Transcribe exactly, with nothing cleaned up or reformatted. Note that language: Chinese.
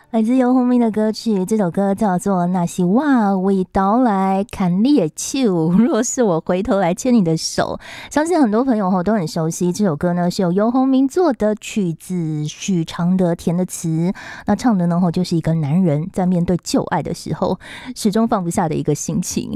来自游鸿明的歌曲，这首歌叫做《那是我为刀来看你的手》，若是我回头来牵你的手。相信很多朋友都很熟悉这首歌呢，是由游鸿明作的曲子，许常德填的词。那唱的呢，就是一个男人在面对旧爱的时候，始终放不下的一个心情。